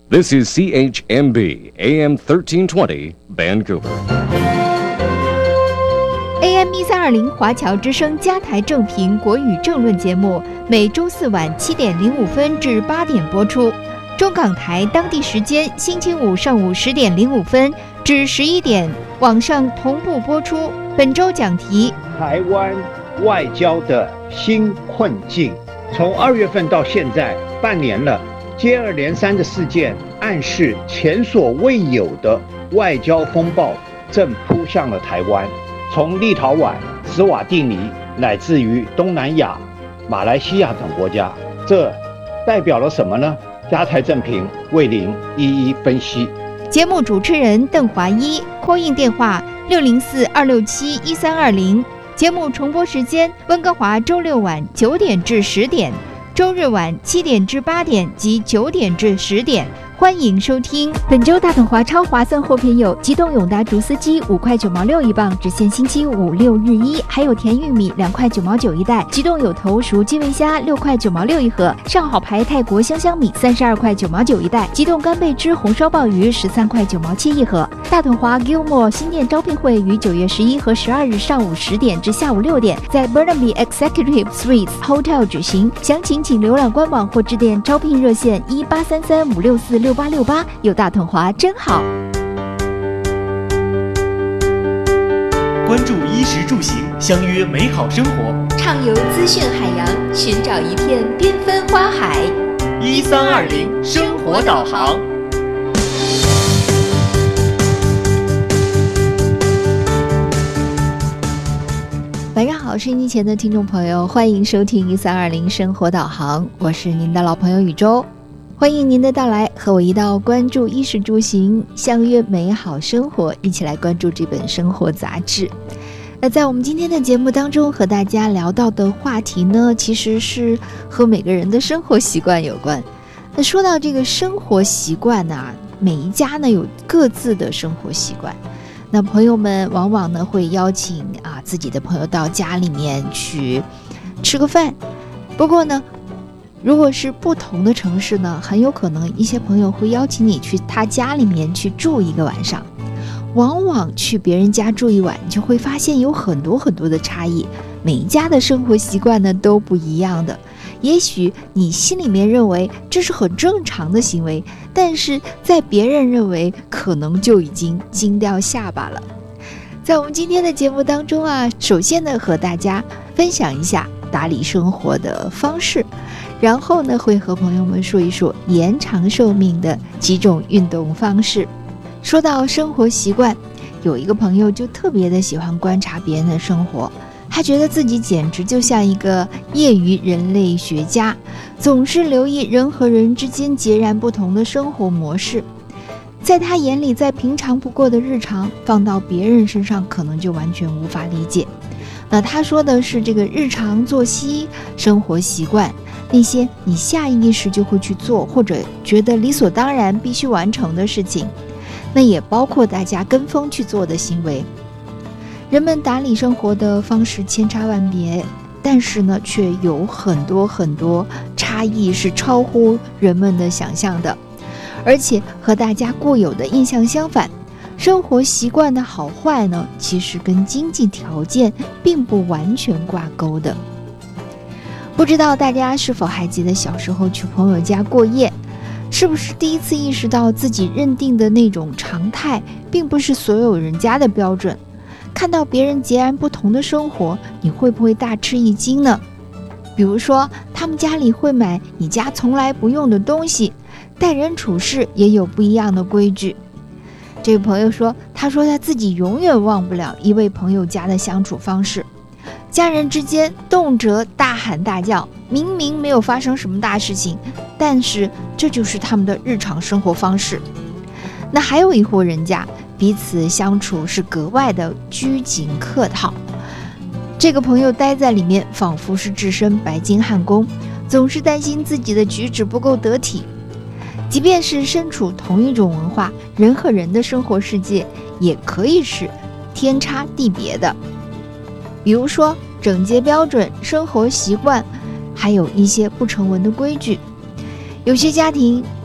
This is CHMB AM 1320 Vancouver. AM 1320华侨之声加台正评国语政论节目，每周四晚7点05分至8点播出。中港台当地时间星期五上午10点05分至11点，网上同步播出。本周讲题： 台湾外交的新困境。从2月份到现在半年了，接二连三的事件暗示前所未有的外交风暴正扑向了台湾。从立陶宛、斯瓦蒂尼，乃至于东南亚、马来西亚等国家，这代表了什么呢？加台正评为您一一分析。 节目主持人邓华一，call in电话604-267-1320。节目重播时间：温哥华周六晚9点至10点，周日晚7点至8点及9点至10点。欢迎收听。本周大统华超划算货品有：急冻永达竹丝鸡5块9毛6一磅，只限星期五六日一；还有甜玉米2块9毛9一袋；急冻有头熟基围虾6块9毛6一盒；上好牌泰国香香米32块9毛9一袋；急冻干贝汁红烧鲍鱼13块9毛7一盒。大统华 Gilmore 新店招聘会于9月11和12日上午10点至下午6点，在 Burnaby Executive Suites Hotel 举行。详情请浏览官网或致电招聘热线1833-564-6868。有大统华真好。 关注衣食住行，相约美好生活， 畅游资讯海洋，寻找一片缤纷花海。 1320生活导航。 晚上好，收音机前的听众朋友，欢迎收听1320生活导航，我是您的老朋友宇宙。欢迎您的到来，和我一道关注衣食住行，相约美好生活，一起来关注这本生活杂志。那在我们今天的节目当中，和大家聊到的话题呢，其实是和每个人的生活习惯有关。那说到这个生活习惯呢，每一家呢有各自的生活习惯。那朋友们往往呢会邀请自己的朋友到家里面去吃个饭。不过呢，如果是不同的城市呢，很有可能一些朋友会邀请你去他家里面去住一个晚上。往往去别人家住一晚，你就会发现有很多很多的差异，每一家的生活习惯呢都不一样的。也许你心里面认为这是很正常的行为，但是在别人认为可能就已经惊掉下巴了。在我们今天的节目当中首先呢和大家分享一下打理生活的方式，然后呢会和朋友们说一说延长寿命的几种运动方式。说到生活习惯，有一个朋友就特别的喜欢观察别人的生活，他觉得自己简直就像一个业余人类学家，总是留意人和人之间截然不同的生活模式。在他眼里，再平常不过的日常放到别人身上可能就完全无法理解。那他说的是这个日常作息、生活习惯，那些你下意识就会去做，或者觉得理所当然必须完成的事情，那也包括大家跟风去做的行为。人们打理生活的方式千差万别，但是呢，却有很多很多差异是超乎人们的想象的，而且和大家固有的印象相反。生活习惯的好坏呢，其实跟经济条件并不完全挂钩的。不知道大家是否还记得小时候去朋友家过夜，是不是第一次意识到自己认定的那种常态并不是所有人家的标准？看到别人截然不同的生活，你会不会大吃一惊呢？比如说，他们家里会买你家从来不用的东西，待人处事也有不一样的规矩。这位朋友说，他自己永远忘不了一位朋友家的相处方式，家人之间动辄大喊大叫，明明没有发生什么大事情，但是这就是他们的日常生活方式。那还有一户人家，彼此相处是格外的拘谨客套，这个朋友待在里面仿佛是置身白金汉宫，总是担心自己的举止不够得体。即便是身处同一种文化，人和人的生活世界也可以是天差地别的。比如说整洁标准、生活习惯，还有一些不成文的规矩。有些家庭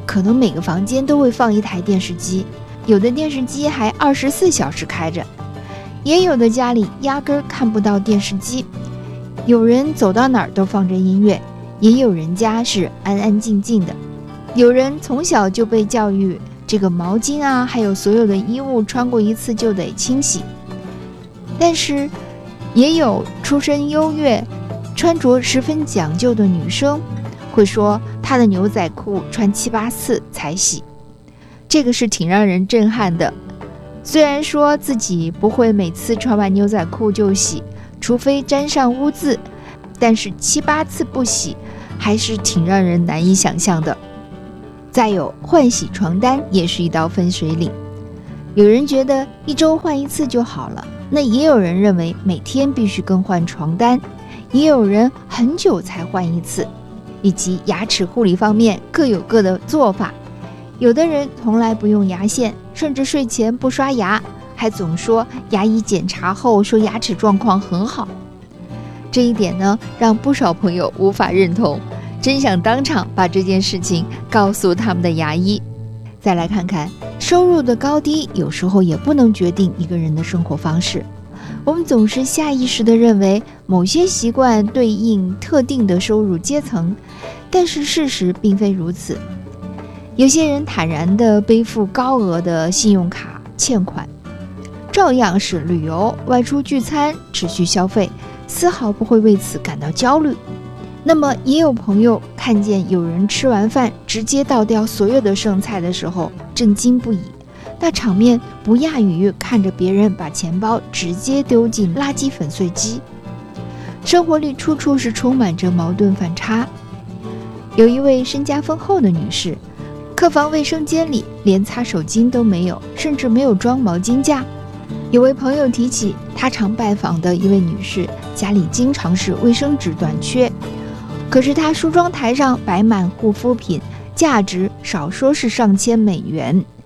可能每个房间都会放一台电视机，有的电视机还24小时开着，也有的家里压根儿看不到电视机。有人走到哪儿都放着音乐，也有人家是安安静静的。有人从小就被教育，这个毛巾啊，还有所有的衣物穿过一次就得清洗。但是也有出身优越、穿着十分讲究的女生，会说她的牛仔裤穿7、8次才洗，这个是挺让人震撼的。虽然说自己不会每次穿完牛仔裤就洗，除非沾上污渍，但是7、8次不洗还是挺让人难以想象的。再有换洗床单也是一道分水岭，有人觉得1周换1次就好了，那也有人认为每天必须更换床单，也有人很久才换1次，以及牙齿护理方面各有各的做法。有的人从来不用牙线，甚至睡前不刷牙，还总说牙医检查后说牙齿状况很好。这一点呢，让不少朋友无法认同，真想当场把这件事情告诉他们的牙医。再来看看收入的高低，有时候也不能决定一个人的生活方式。我们总是下意识地认为某些习惯对应特定的收入阶层，但是事实并非如此。有些人坦然地背负高额的信用卡欠款，照样是旅游、外出聚餐、持续消费，丝毫不会为此感到焦虑。那么也有朋友看见有人吃完饭直接倒掉所有的剩菜的时候震惊不已，那场面不亚于看着别人把钱包直接丢进垃圾粉碎机。生活里处处是充满着矛盾反差。有一位身家丰厚的女士，客房卫生间里连擦手巾都没有，甚至没有装毛巾架。有位朋友提起他常拜访的一位女士，家里经常是卫生纸短缺，可是她梳妆台上摆满护肤品，价值少说是上千美元，